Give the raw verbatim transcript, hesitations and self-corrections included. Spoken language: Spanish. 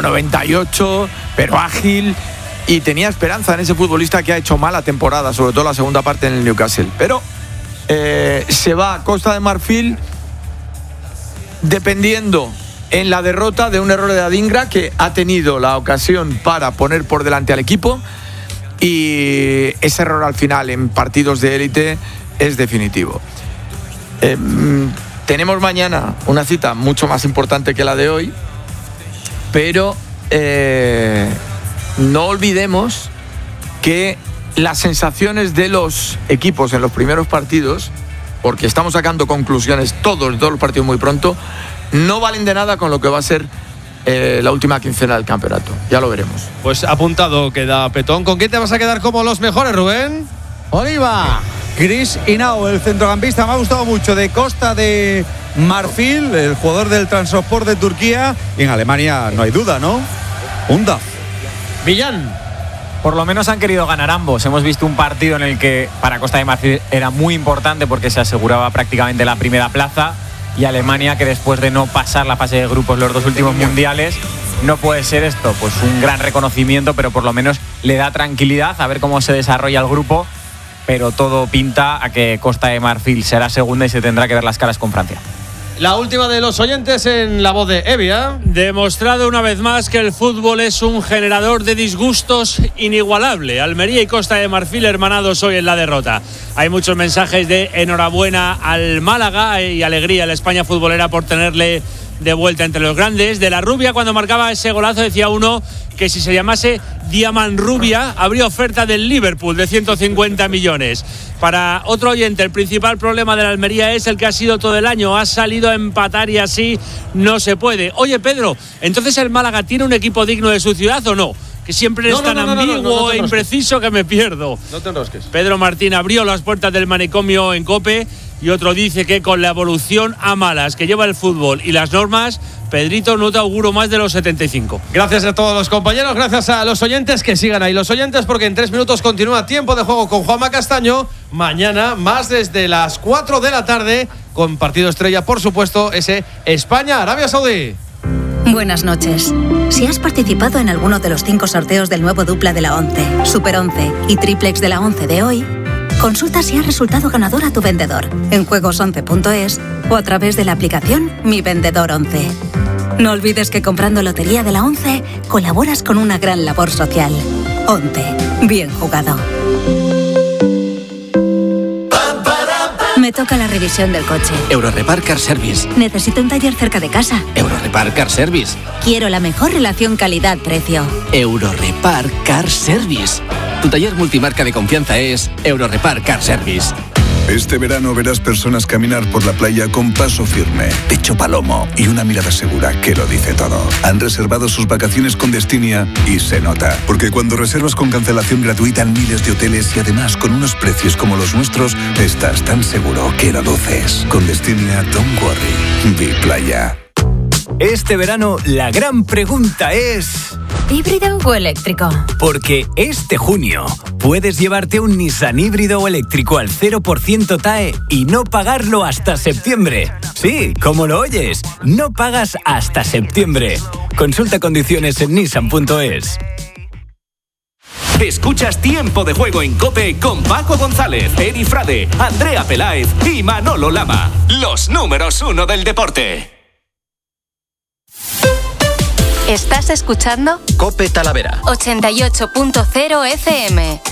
metro noventa y ocho, pero ágil, y tenía esperanza en ese futbolista que ha hecho mala temporada, sobre todo la segunda parte en el Newcastle. Pero eh, se va a Costa de Marfil dependiendo en la derrota de un error de Adingra, que ha tenido la ocasión para poner por delante al equipo, y ese error al final en partidos de élite es definitivo. Eh, tenemos mañana una cita mucho más importante que la de hoy, pero eh, no olvidemos que las sensaciones de los equipos en los primeros partidos, porque estamos sacando conclusiones todos, todos los partidos muy pronto, no valen de nada con lo que va a ser eh, la última quincena del campeonato. Ya lo veremos. Pues apuntado queda Petón. ¿Con quién te vas a quedar como los mejores, Rubén? Oliva, Chris Hinao, el centrocampista, me ha gustado mucho, de Costa de Marfil, el jugador del Trabzonspor de Turquía. Y en Alemania no hay duda, ¿no? Undaf. Millán. Por lo menos han querido ganar ambos. Hemos visto un partido en el que para Costa de Marfil era muy importante porque se aseguraba prácticamente la primera plaza, y Alemania, que después de no pasar la fase de grupos los dos últimos mundiales, no puede ser esto pues un gran reconocimiento, pero por lo menos le da tranquilidad a ver cómo se desarrolla el grupo. Pero todo pinta a que Costa de Marfil será segunda y se tendrá que ver las caras con Francia. La última de los oyentes en la voz de Evia. Demostrado una vez más que el fútbol es un generador de disgustos inigualable. Almería y Costa de Marfil hermanados hoy en la derrota. Hay muchos mensajes de enhorabuena al Málaga y alegría a la España futbolera por tenerle de vuelta entre los grandes. De la Rubia, cuando marcaba ese golazo, decía uno que si se llamase Diamanrubia habría oferta del Liverpool de ciento cincuenta millones. Para otro oyente, el principal problema de la Almería es el que ha sido todo el año. Ha salido a empatar y así no se puede. Oye, Pedro, ¿entonces el Málaga tiene un equipo digno de su ciudad o no? Que siempre es no, tan no, no, ambiguo no, no, no e impreciso que me pierdo. No te enrosques. Pedro Martín abrió las puertas del manicomio en COPE, y otro dice que con la evolución a malas que lleva el fútbol y las normas, Pedrito, no te auguro más de los setenta y cinco. Gracias a todos los compañeros, gracias a los oyentes, que sigan ahí los oyentes, porque en tres minutos continúa Tiempo de Juego con Juanma Castaño. Mañana más desde las cuatro de la tarde, con partido estrella, por supuesto, ese España-Arabia Saudí. Buenas noches. Si has participado en alguno de los cinco sorteos del nuevo dupla de la once, Super once y Triplex de la once de hoy, consulta si has resultado ganador a tu vendedor en juegos once punto es o a través de la aplicación Mi Vendedor once. No olvides que comprando Lotería de la once colaboras con una gran labor social. once. Bien jugado. Me toca la revisión del coche. Eurorepar Car Service. Necesito un taller cerca de casa. Eurorepar Car Service. Quiero la mejor relación calidad-precio. Eurorepar Car Service. Tu taller multimarca de confianza es Eurorepar Car Service. Este verano verás personas caminar por la playa con paso firme, pecho palomo y una mirada segura que lo dice todo. Han reservado sus vacaciones con Destinia y se nota. Porque cuando reservas con cancelación gratuita en miles de hoteles y además con unos precios como los nuestros, estás tan seguro que lo luces. Con Destinia, don't worry. Be playa. Este verano la gran pregunta es... ¿híbrido o eléctrico? Porque este junio puedes llevarte un Nissan híbrido o eléctrico al cero por ciento T A E y no pagarlo hasta septiembre. Sí, como lo oyes, no pagas hasta septiembre. Consulta condiciones en nissan punto es. Escuchas Tiempo de Juego en COPE con Paco González, Eri Frade, Andrea Peláez y Manolo Lama. Los números uno del deporte. ¿Estás escuchando? COPE Talavera ochenta y ocho punto cero F M.